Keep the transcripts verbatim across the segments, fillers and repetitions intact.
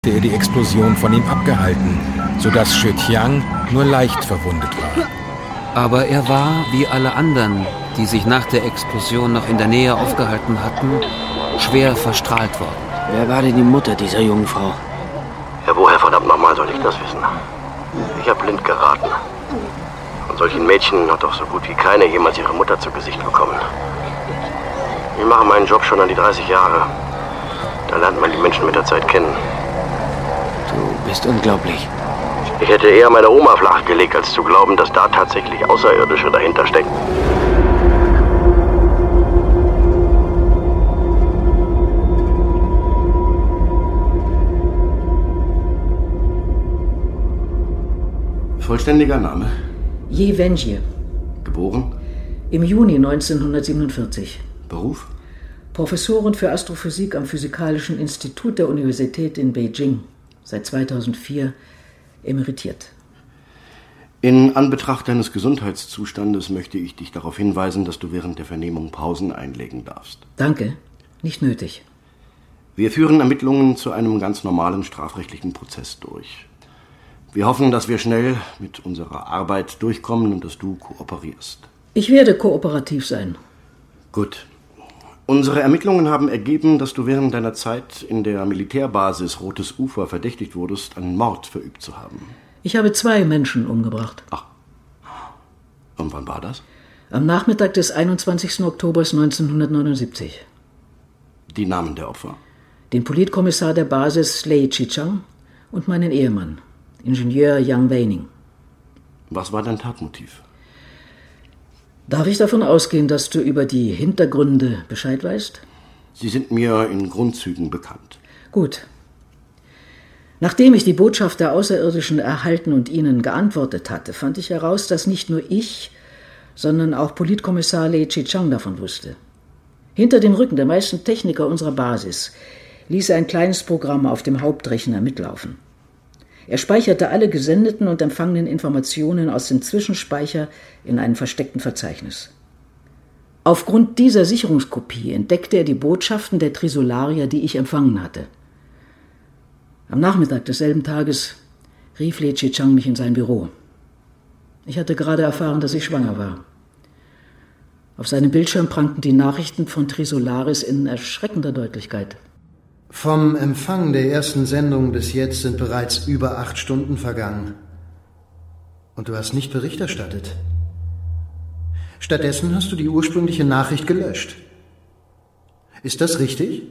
er die Explosion von ihm abgehalten, sodass Xue Tiang nur leicht verwundet war. Aber er war, wie alle anderen, die sich nach der Explosion noch in der Nähe aufgehalten hatten, schwer verstrahlt worden. Wer war denn die Mutter dieser jungen Frau? Ja, woher verdammt nochmal soll ich das wissen? Ich habe blind geraten. Von solchen Mädchen hat doch so gut wie keine jemals ihre Mutter zu Gesicht bekommen. Ich mache meinen Job schon an die dreißig Jahre. Da lernt man die Menschen mit der Zeit kennen. Du bist unglaublich. Ich hätte eher meine Oma flachgelegt, als zu glauben, dass da tatsächlich Außerirdische dahinter stecken. Vollständiger Name? Ye Wenjie. Geboren? Im Juni neunzehnhundertsiebenundvierzig. Beruf? Professorin für Astrophysik am Physikalischen Institut der Universität in Beijing. Seit zweitausendvier emeritiert. In Anbetracht deines Gesundheitszustandes möchte ich dich darauf hinweisen, dass du während der Vernehmung Pausen einlegen darfst. Danke, nicht nötig. Wir führen Ermittlungen zu einem ganz normalen strafrechtlichen Prozess durch. Wir hoffen, dass wir schnell mit unserer Arbeit durchkommen und dass du kooperierst. Ich werde kooperativ sein. Gut. Unsere Ermittlungen haben ergeben, dass du während deiner Zeit in der Militärbasis Rotes Ufer verdächtigt wurdest, einen Mord verübt zu haben. Ich habe zwei Menschen umgebracht. Ach. Und wann war das? Am Nachmittag des einundzwanzigsten Oktober neunzehnhundertneunundsiebzig. Die Namen der Opfer? Den Politkommissar der Basis Lei Chichang und meinen Ehemann, Ingenieur Yang Weining. Was war dein Tatmotiv? Darf ich davon ausgehen, dass du über die Hintergründe Bescheid weißt? Sie sind mir in Grundzügen bekannt. Gut. Nachdem ich die Botschaft der Außerirdischen erhalten und ihnen geantwortet hatte, fand ich heraus, dass nicht nur ich, sondern auch Politkommissar Lei Chichang davon wusste. Hinter dem Rücken der meisten Techniker unserer Basis ließ er ein kleines Programm auf dem Hauptrechner mitlaufen. Er speicherte alle gesendeten und empfangenen Informationen aus dem Zwischenspeicher in einem versteckten Verzeichnis. Aufgrund dieser Sicherungskopie entdeckte er die Botschaften der Trisolarier, die ich empfangen hatte. Am Nachmittag desselben Tages rief Lei Chichang mich in sein Büro. Ich hatte gerade erfahren, dass ich schwanger war. Auf seinem Bildschirm prangten die Nachrichten von Trisolaris in erschreckender Deutlichkeit. Vom Empfang der ersten Sendung bis jetzt sind bereits über acht Stunden vergangen. Und du hast nicht Bericht erstattet. Stattdessen hast du die ursprüngliche Nachricht gelöscht. Ist das richtig?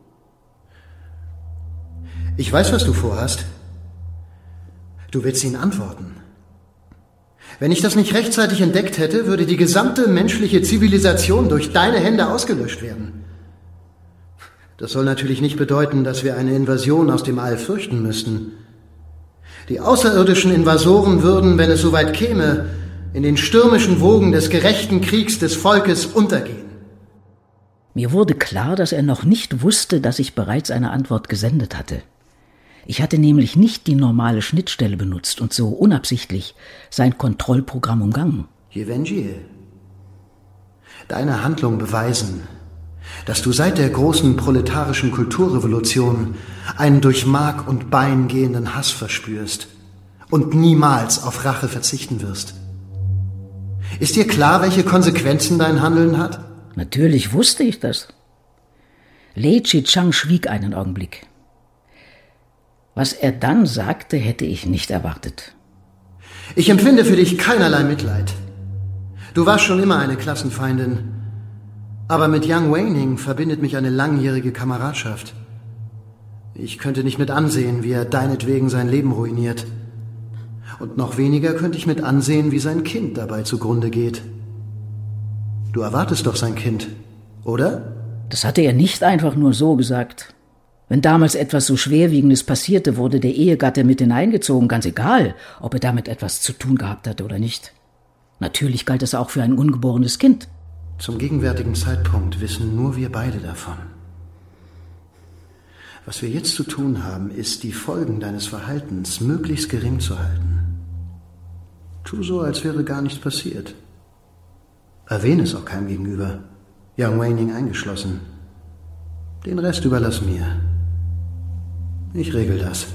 Ich weiß, was du vorhast. Du willst ihn antworten. Wenn ich das nicht rechtzeitig entdeckt hätte, würde die gesamte menschliche Zivilisation durch deine Hände ausgelöscht werden. Das soll natürlich nicht bedeuten, dass wir eine Invasion aus dem All fürchten müssten. Die außerirdischen Invasoren würden, wenn es soweit käme, in den stürmischen Wogen des gerechten Kriegs des Volkes untergehen. Mir wurde klar, dass er noch nicht wusste, dass ich bereits eine Antwort gesendet hatte. Ich hatte nämlich nicht die normale Schnittstelle benutzt und so unabsichtlich sein Kontrollprogramm umgangen. Ye Wenjie, deine Handlungen beweisen, dass du seit der großen proletarischen Kulturrevolution einen durch Mark und Bein gehenden Hass verspürst und niemals auf Rache verzichten wirst. Ist dir klar, welche Konsequenzen dein Handeln hat? Natürlich wusste ich das. Lei Chichang schwieg einen Augenblick. Was er dann sagte, hätte ich nicht erwartet. Ich empfinde für dich keinerlei Mitleid. Du warst schon immer eine Klassenfeindin. Aber mit Yang Weining verbindet mich eine langjährige Kameradschaft. Ich könnte nicht mit ansehen, wie er deinetwegen sein Leben ruiniert. Und noch weniger könnte ich mit ansehen, wie sein Kind dabei zugrunde geht. Du erwartest doch sein Kind, oder? Das hatte er nicht einfach nur so gesagt. Wenn damals etwas so Schwerwiegendes passierte, wurde der Ehegatte mit hineingezogen, ganz egal, ob er damit etwas zu tun gehabt hatte oder nicht. Natürlich galt es auch für ein ungeborenes Kind. Zum gegenwärtigen Zeitpunkt wissen nur wir beide davon. Was wir jetzt zu tun haben, ist, die Folgen deines Verhaltens möglichst gering zu halten. Tu so, als wäre gar nichts passiert. Erwähne es auch keinem gegenüber, Yang Weining eingeschlossen. Den Rest überlass mir. Ich regel das.